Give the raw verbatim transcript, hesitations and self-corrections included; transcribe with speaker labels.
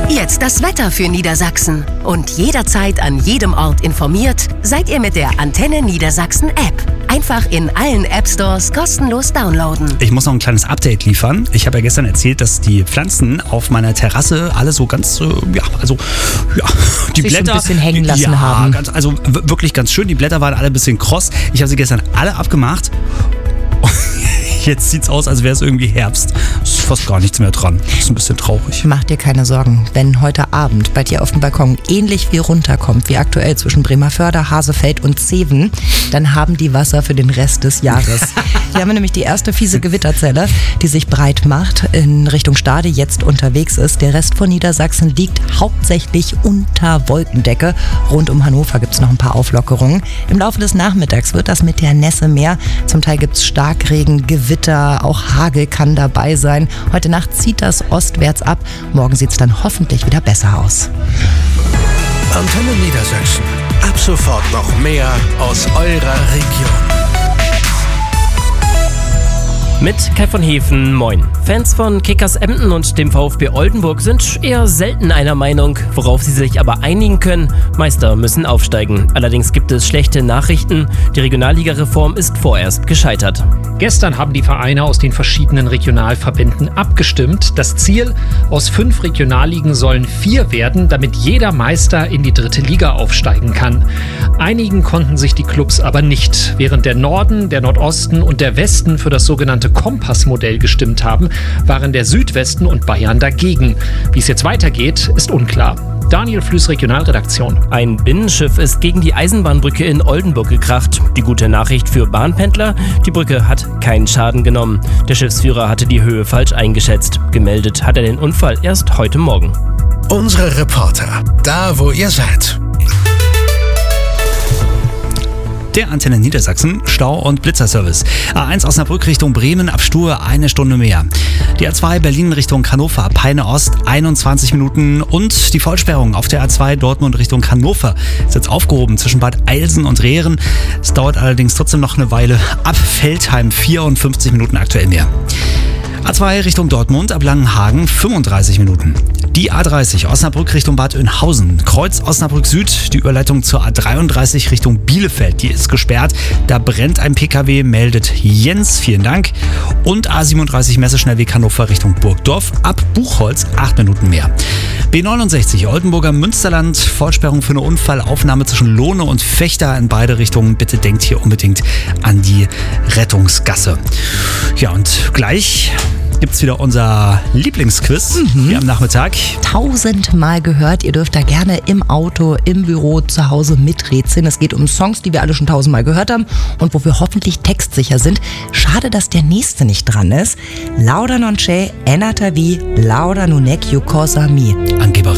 Speaker 1: Jetzt das Wetter für Niedersachsen. Und jederzeit an jedem Ort informiert seid ihr mit der Antenne Niedersachsen App. Einfach in allen App-Stores kostenlos downloaden.
Speaker 2: Ich muss noch ein kleines Update liefern. Ich habe ja gestern erzählt, dass die Pflanzen auf meiner Terrasse alle so ganz, äh, ja, also, ja, die
Speaker 3: sich
Speaker 2: Blätter.
Speaker 3: So ein bisschen hängen lassen
Speaker 2: ja,
Speaker 3: haben.
Speaker 2: Ganz, also w- wirklich ganz schön. Die Blätter waren alle ein bisschen kross. Ich habe sie gestern alle abgemacht. Jetzt sieht's aus, als wäre es irgendwie Herbst. Es ist fast gar nichts mehr dran. Das ist ein bisschen traurig.
Speaker 3: Mach dir keine Sorgen, wenn heute Abend bei dir auf dem Balkon ähnlich viel runterkommt wie aktuell zwischen Bremerförde, Hasefeld und Zeven, dann haben die Wasser für den Rest des Jahres. Hier haben wir nämlich die erste fiese Gewitterzelle, die sich breit macht, in Richtung Stade jetzt unterwegs ist. Der Rest von Niedersachsen liegt hauptsächlich unter Wolkendecke. Rund um Hannover gibt es noch ein paar Auflockerungen. Im Laufe des Nachmittags wird das mit der Nässe mehr. Zum Teil gibt es Starkregen, Gewitter, auch Hagel kann dabei sein. Heute Nacht zieht das ostwärts ab. Morgen sieht es dann hoffentlich wieder besser aus.
Speaker 4: Antenne Niedersachsen. Ab sofort noch mehr aus eurer Region.
Speaker 5: Mit Kai von Hefen, moin. Fans von Kickers Emden und dem VfB Oldenburg sind eher selten einer Meinung, worauf sie sich aber einigen können. Meister müssen aufsteigen. Allerdings gibt es schlechte Nachrichten. Die Regionalliga-Reform ist vorerst gescheitert.
Speaker 6: Gestern haben die Vereine aus den verschiedenen Regionalverbänden abgestimmt. Das Ziel: aus fünf Regionalligen sollen vier werden, damit jeder Meister in die dritte Liga aufsteigen kann. Einigen konnten sich die Clubs aber nicht. Während der Norden, der Nordosten und der Westen für das sogenannte Kompassmodell gestimmt haben, waren der Südwesten und Bayern dagegen. Wie es jetzt weitergeht, ist unklar. Daniel Flüß, Regionalredaktion.
Speaker 5: Ein Binnenschiff ist gegen die Eisenbahnbrücke in Oldenburg gekracht. Die gute Nachricht für Bahnpendler: die Brücke hat keinen Schaden genommen. Der Schiffsführer hatte die Höhe falsch eingeschätzt. Gemeldet hat er den Unfall erst heute Morgen.
Speaker 4: Unsere Reporter, da wo ihr seid.
Speaker 2: Der Antenne Niedersachsen Stau- und Blitzerservice. A eins Osnabrück Richtung Bremen ab Stur eine Stunde mehr. Die A zwei Berlin Richtung Hannover, Peine Ost einundzwanzig Minuten. Und die Vollsperrung auf der A zwei Dortmund Richtung Hannover ist jetzt aufgehoben zwischen Bad Eilsen und Rehren. Es dauert allerdings trotzdem noch eine Weile. Ab Veltheim vierundfünfzig Minuten aktuell mehr. A zwei Richtung Dortmund ab Langenhagen fünfunddreißig Minuten. Die A dreißig Osnabrück Richtung Bad Oeynhausen, Kreuz Osnabrück Süd, die Überleitung zur A dreiunddreißig Richtung Bielefeld, die ist gesperrt. Da brennt ein P K W, meldet Jens, vielen Dank. Und A siebenunddreißig Messeschnellweg Hannover Richtung Burgdorf, ab Buchholz acht Minuten mehr. B neunundsechzig Oldenburger Münsterland, Vollsperrung für eine Unfallaufnahme zwischen Lohne und Vechta in beide Richtungen. Bitte denkt hier unbedingt an die Rettungsgasse. Ja, und gleich gibt's wieder unser Lieblingsquiz mhm. hier am Nachmittag.
Speaker 3: Tausendmal gehört. Ihr dürft da gerne im Auto, im Büro, zu Hause miträtseln. Es geht um Songs, die wir alle schon tausendmal gehört haben und wo wir hoffentlich textsicher sind. Schade, dass der nächste nicht dran ist. Lauda non c'è, è nata vi, Lauda non è chiusa mi.
Speaker 2: Angeber